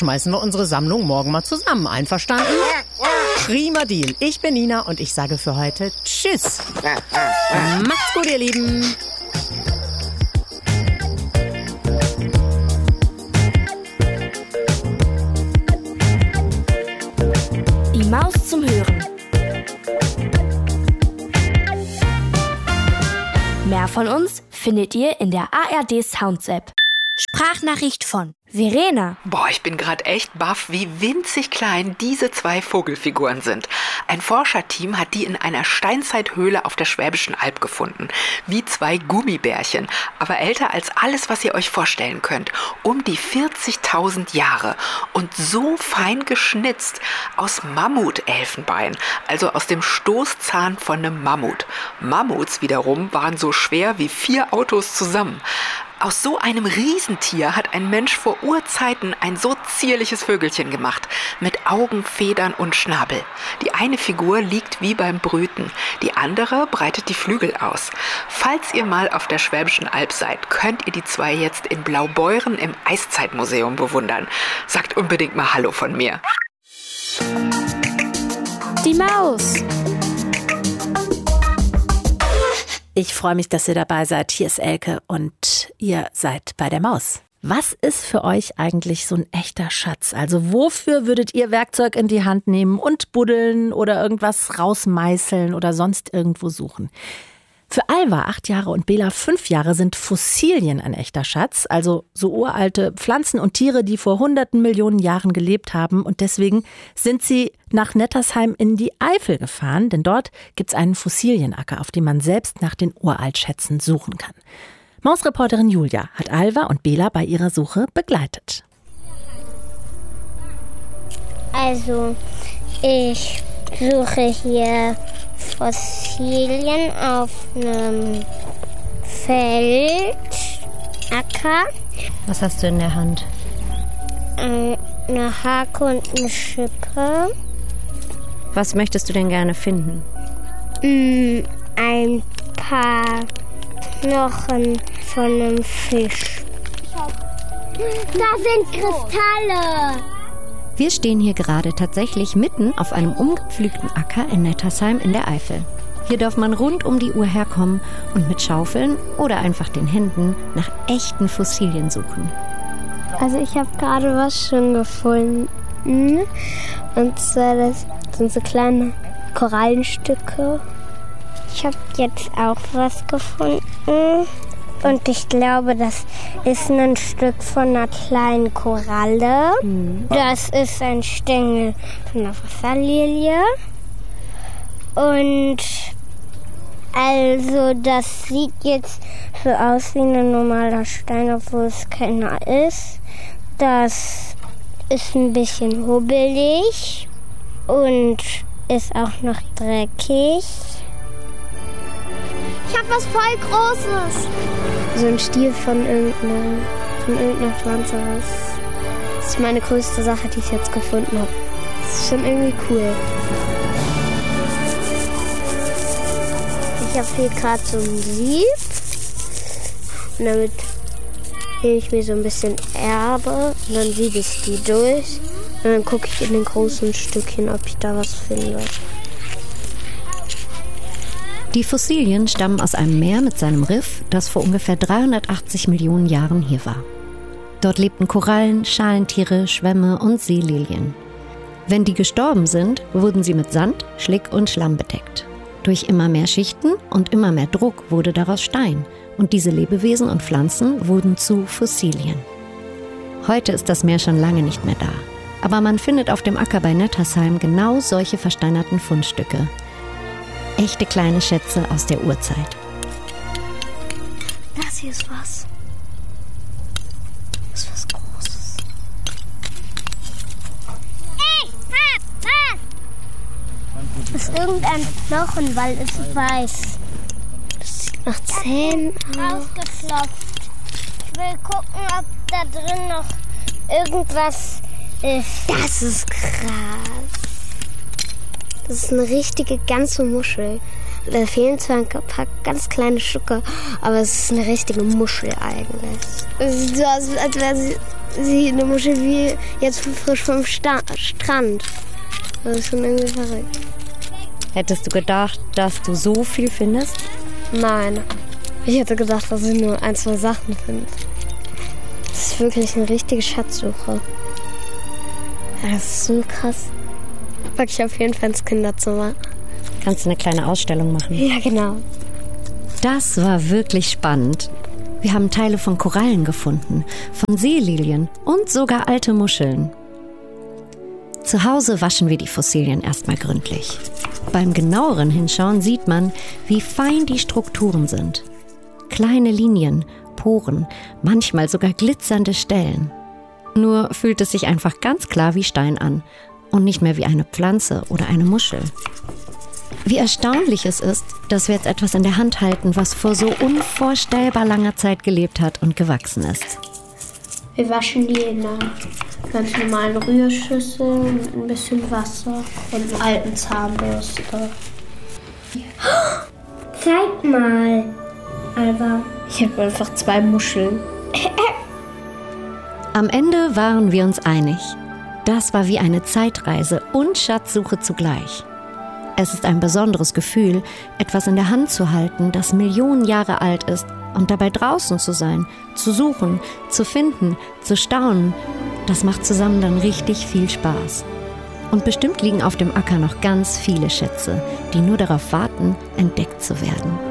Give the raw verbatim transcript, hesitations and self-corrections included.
schmeißen wir unsere Sammlung morgen mal zusammen. Einverstanden? Prima Deal. Ich bin Nina und ich sage für heute Tschüss. Macht's gut, ihr Lieben. Die Maus zum Hören. Mehr von uns findet ihr in der A R D Sounds App. Sprachnachricht von Verena. Boah, ich bin gerade echt baff, wie winzig klein diese zwei Vogelfiguren sind. Ein Forscherteam hat die in einer Steinzeithöhle auf der Schwäbischen Alb gefunden. Wie zwei Gummibärchen, aber älter als alles, was ihr euch vorstellen könnt. Um die vierzigtausend Jahre und so fein geschnitzt aus Mammutelfenbein, also aus dem Stoßzahn von einem Mammut. Mammuts wiederum waren so schwer wie vier Autos zusammen. Aus so einem Riesentier hat ein Mensch vor Urzeiten ein so zierliches Vögelchen gemacht, mit Augen, Federn und Schnabel. Die eine Figur liegt wie beim Brüten, die andere breitet die Flügel aus. Falls ihr mal auf der Schwäbischen Alb seid, könnt ihr die zwei jetzt in Blaubeuren im Eiszeitmuseum bewundern. Sagt unbedingt mal Hallo von mir. Die Maus. Ich freue mich, dass ihr dabei seid. Hier ist Elke und ihr seid bei der Maus. Was ist für euch eigentlich so ein echter Schatz? Also wofür würdet ihr Werkzeug in die Hand nehmen und buddeln oder irgendwas rausmeißeln oder sonst irgendwo suchen? Für Alva, acht Jahre, und Bela, fünf Jahre, sind Fossilien ein echter Schatz. Also so uralte Pflanzen und Tiere, die vor hunderten Millionen Jahren gelebt haben. Und deswegen sind sie nach Nettersheim in die Eifel gefahren. Denn dort gibt's einen Fossilienacker, auf dem man selbst nach den Uraltschätzen suchen kann. Mausreporterin Julia hat Alva und Bela bei ihrer Suche begleitet. Also, ich suche hier Fossilien auf einem Feldacker. Was hast du in der Hand? Eine Hake und eine Schippe. Was möchtest du denn gerne finden? Ein paar Knochen von einem Fisch. Da sind Kristalle! Wir stehen hier gerade tatsächlich mitten auf einem umgepflügten Acker in Nettersheim in der Eifel. Hier darf man rund um die Uhr herkommen und mit Schaufeln oder einfach den Händen nach echten Fossilien suchen. Also ich habe gerade was schon gefunden. Und zwar, das sind so kleine Korallenstücke. Ich habe jetzt auch was gefunden. Und ich glaube, das ist ein Stück von einer kleinen Koralle. Mhm. Das ist ein Stängel von einer Wasserlilie. Und also das sieht jetzt so aus wie ein normaler Stein, obwohl es keiner ist. Das ist ein bisschen hubbelig und ist auch noch dreckig. Ich habe was voll Großes. So ein Stiel von irgendeiner, von irgendeiner Pflanze. Das ist meine größte Sache, die ich jetzt gefunden habe. Das ist schon irgendwie cool. Ich habe hier gerade so ein Sieb. Und damit nehme ich mir so ein bisschen Erde. Und dann siebe ich die durch. Und dann gucke ich in den großen Stückchen, ob ich da was finde. Die Fossilien stammen aus einem Meer mit seinem Riff, das vor ungefähr dreihundertachtzig Millionen Jahren hier war. Dort lebten Korallen, Schalentiere, Schwämme und Seelilien. Wenn die gestorben sind, wurden sie mit Sand, Schlick und Schlamm bedeckt. Durch immer mehr Schichten und immer mehr Druck wurde daraus Stein und diese Lebewesen und Pflanzen wurden zu Fossilien. Heute ist das Meer schon lange nicht mehr da, aber man findet auf dem Acker bei Nettersheim genau solche versteinerten Fundstücke. Echte kleine Schätze aus der Urzeit. Das hier ist was. Das ist was Großes. Ey, was? Was? Das ist irgendein Knochen, weil es weiß. Das sieht nach Zähnen aus. Ausgeklopft. Ich will gucken, ob da drin noch irgendwas ist. Das ist krass. Das ist eine richtige ganze Muschel. Da fehlen zwar ein paar ganz kleine Stücke, aber es ist eine richtige Muschel eigentlich. Es sieht so aus, als wäre sie sie eine Muschel wie jetzt frisch vom Sta- Strand. Das ist schon irgendwie verrückt. Hättest du gedacht, dass du so viel findest? Nein. Ich hätte gedacht, dass ich nur ein, zwei Sachen finde. Das ist wirklich eine richtige Schatzsuche. Ja, das ist so krass. Pack ich auf jeden Fall ins Kinderzimmer. Kannst du eine kleine Ausstellung machen? Ja, genau. Das war wirklich spannend. Wir haben Teile von Korallen gefunden, von Seelilien und sogar alte Muscheln. Zu Hause waschen wir die Fossilien erstmal gründlich. Beim genaueren Hinschauen sieht man, wie fein die Strukturen sind. Kleine Linien, Poren, manchmal sogar glitzernde Stellen. Nur fühlt es sich einfach ganz klar wie Stein an und nicht mehr wie eine Pflanze oder eine Muschel. Wie erstaunlich es ist, dass wir jetzt etwas in der Hand halten, was vor so unvorstellbar langer Zeit gelebt hat und gewachsen ist. Wir waschen die in einer ganz normalen Rührschüssel mit ein bisschen Wasser und einer alten Zahnbürste. Zeig mal, Alba. Ich habe einfach zwei Muscheln. Am Ende waren wir uns einig. Das war wie eine Zeitreise und Schatzsuche zugleich. Es ist ein besonderes Gefühl, etwas in der Hand zu halten, das Millionen Jahre alt ist und dabei draußen zu sein, zu suchen, zu finden, zu staunen. Das macht zusammen dann richtig viel Spaß. Und bestimmt liegen auf dem Acker noch ganz viele Schätze, die nur darauf warten, entdeckt zu werden.